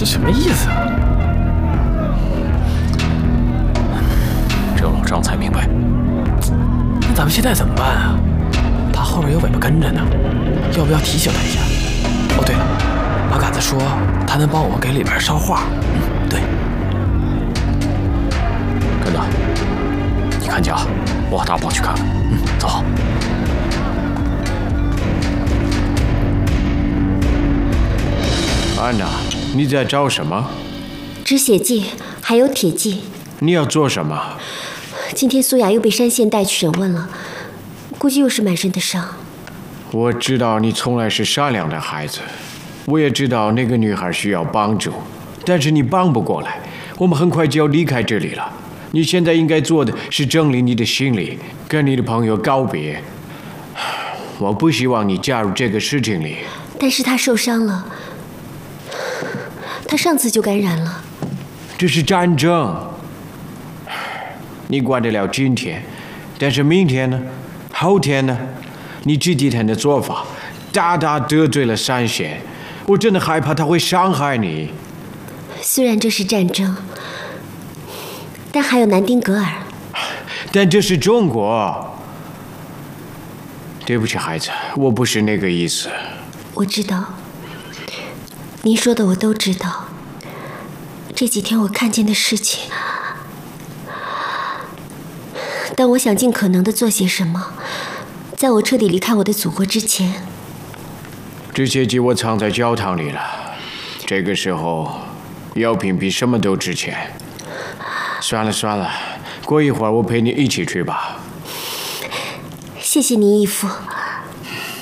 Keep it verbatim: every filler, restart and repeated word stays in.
什么意思啊？只有老张才明白。那咱们现在怎么办啊？他后边有尾巴跟着呢，要不要提醒他一下？哦，对了，马杆子说他能帮我们给里边捎话。嗯，对。真的？你看家，我大宝去看看。嗯，走。 安娜，你在找什么？ 止血剂，还有铁剂。 你要做什么？ 今天苏雅又被山县带去审问了，估计又是满身的伤。 我知道你从来是善良的孩子，我也知道那个女孩需要帮助，但是你帮不过来。我们很快就要离开这里了，你现在应该做的是整理你的行李，跟你的朋友告别。我不希望你加入这个事情里。 但是他受伤了，他上次就感染了。 这是战争，你管得了今天，但是明天呢？后天呢？你这几天的做法，大大得罪了山县，我真的害怕他会伤害你。 虽然这是战争，但还有南丁格尔。 但这是中国。对不起，孩子，我不是那个意思。 我知道，您说的我都知道。这几天我看见的事情，但我想尽可能的做些什么，在我彻底离开我的祖国之前。 这些剂我藏在教堂里了。这个时候，药品比什么都值钱。算了算了，过一会儿我陪你一起去吧。 谢谢您，义父。